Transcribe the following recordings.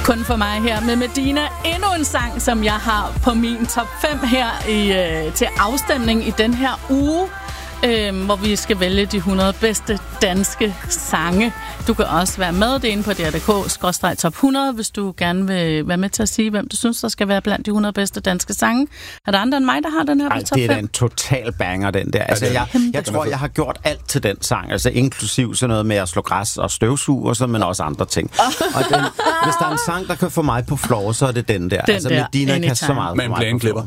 Kun for mig her med Medina. Endnu en sang, som jeg har på min top 5 her til afstemning i den her uge, hvor vi skal vælge de 100 bedste danske sange. Du kan også være med. Det er inde på DR.dk/top 100, hvis du gerne vil være med til at sige, hvem du synes, der skal være blandt de 100 bedste danske sange. Er der andre end mig, der har den her på top 5? Det er da en total banger, den der. Altså, jeg tror, jeg har gjort alt til den sang. Altså inklusiv sådan noget med at slå græs og støvsuge og sådan, men også andre ting. Og den, hvis der er en sang, der kan få mig på floor, så er det den der. Den altså der, Medina kan så meget. Men blærenklipper.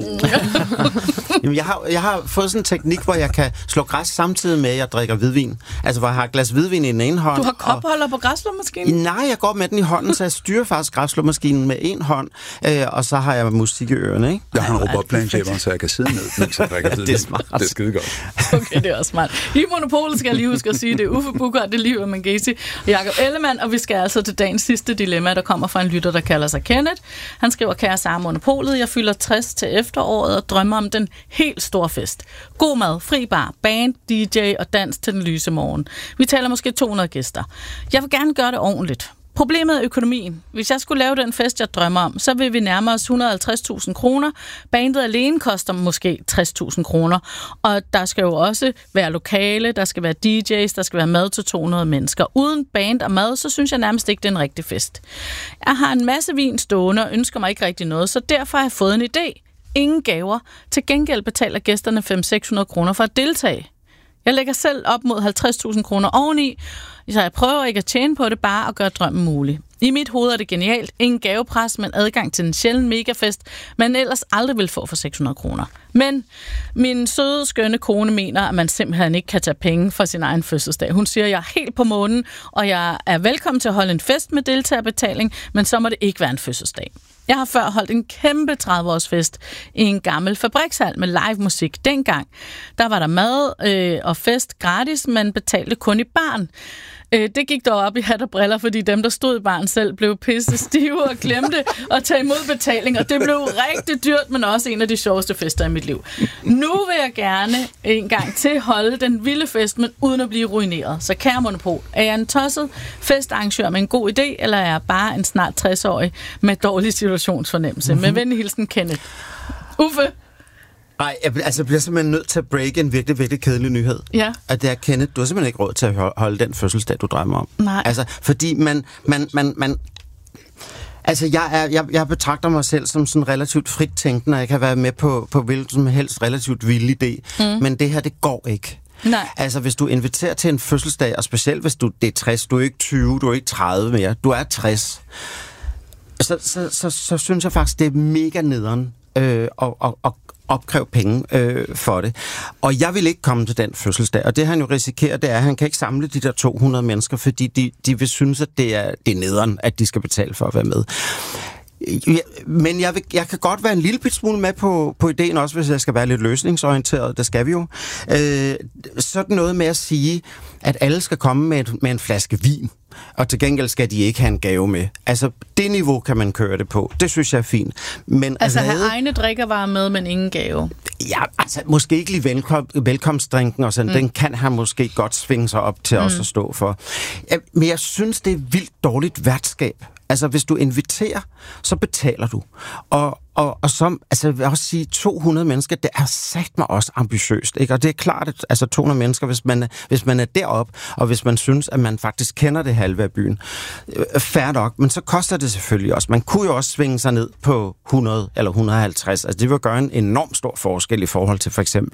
Jamen, jeg har fået sådan en teknik, hvor jeg kan slå græs samtidig med, at jeg drikker hvidvin. Altså, hvor jeg har et glas hvidvin i den ene hånd. Du har kopholder på græsslåmaskinen? Nej, jeg går med den i hånden, så jeg styrer faktisk græsslåmaskinen med en hånd, og så har jeg musik i ørerne, ikke? Jeg har en robotplanklipper, så jeg kan sidde ned, mens jeg drikker hvidvin. Det er smart. Det er skidegodt. Okay, det er også smart. I Monopolet skal jeg lige huske at sige, det er Uffe Buchert, det er Liv Mangesi og Jakob Ellemann, og vi skal altså til dagens sidste dilemma, der kommer fra en lytter, der kalder sig Kenneth. Han skriver: kære Sara Monopolet, jeg fylder 60 til efteråret og drømmer om den helt store fest. God mad, fri bar, band, DJ og dans til den lyse morgen. Vi taler måske 200 gæster. Jeg vil gerne gøre det ordentligt. Problemet er økonomien. Hvis jeg skulle lave den fest, jeg drømmer om, så vil vi nærme os 150.000 kroner. Bandet alene koster måske 60.000 kroner. Og der skal jo også være lokale, der skal være DJ's, der skal være mad til 200 mennesker. Uden band og mad, så synes jeg nærmest ikke, det er en rigtig fest. Jeg har en masse vin stående og ønsker mig ikke rigtig noget, så derfor har jeg fået en idé. Ingen gaver. Til gengæld betaler gæsterne 500-600 kroner for at deltage. Jeg lægger selv op mod 50.000 kroner oveni, så jeg prøver ikke at tjene på det, bare at gøre drømmen mulig. I mit hoved er det genialt. Ingen gavepres, men adgang til en sjælden megafest, man ellers aldrig vil få for 600 kroner. Men min søde, skønne kone mener, at man simpelthen ikke kan tage penge for sin egen fødselsdag. Hun siger, at jeg er helt på månen, og jeg er velkommen til at holde en fest med deltagerbetaling, men så må det ikke være en fødselsdag. Jeg har før holdt en kæmpe 30-årsfest i en gammel fabrikshal med live musik. Dengang, der var der mad og fest gratis, men betalte kun i baren. Det gik dog op i hat og briller, fordi dem, der stod i baren selv, blev pisse stive og glemte at tage imod betaling. Og det blev rigtig dyrt, men også en af de sjoveste fester i mit liv. Nu vil jeg gerne en gang til holde den vilde fest, men uden at blive ruineret. Så kære Monopol, er jeg en tosset festarrangør med en god idé, eller er jeg bare en snart 60-årig med dårlig situationsfornemmelse? Med venlig hilsen, Kenneth. Uffe? Nej, jeg bliver simpelthen nødt til at breake en virkelig, virkelig kedelig nyhed. Ja. Og det er, Kenneth, du har simpelthen ikke råd til at holde den fødselsdag, du drømmer om. Nej. Altså, fordi man altså, jeg betragter mig selv som sådan relativt frit tænkende, og jeg kan være med på hvilken som helst relativt vild idé. Men det her, det går ikke. Nej. Altså, hvis du inviterer til en fødselsdag, og specielt hvis det er 60, du er ikke 20, du er ikke 30 mere, du er 60, så synes jeg faktisk, det er mega nederen og opkræve penge for det. Og jeg vil ikke komme til den fødselsdag, og det han jo risikerer, det er, at han kan ikke samle de der 200 mennesker, fordi de vil synes, at det er nederen, at de skal betale for at være med. Ja, men jeg kan godt være en lille smule med på ideen også, hvis jeg skal være lidt løsningsorienteret. Det skal vi jo. Sådan noget med at sige, at alle skal komme med en flaske vin, og til gengæld skal de ikke have en gave med. Altså, det niveau kan man køre det på. Det synes jeg er fint. Men altså have egne drikkevarer med, men ingen gave? Ja, altså måske ikke lige velkomstdrinken og sådan. Den kan han måske godt svinge sig op til også at stå for. Ja, men jeg synes, det er vildt dårligt værtskab. Altså, hvis du inviterer, så betaler du. Og så, altså, jeg vil også sige, 200 mennesker, det er sagt mig også ambitiøst, ikke? Og det er klart, at altså 200 mennesker, hvis man er deroppe, og hvis man synes, at man faktisk kender det halve af byen, fair nok, men så koster det selvfølgelig også. Man kunne jo også svinge sig ned på 100 eller 150. Altså, det vil gøre en enorm stor forskel i forhold til for eksempel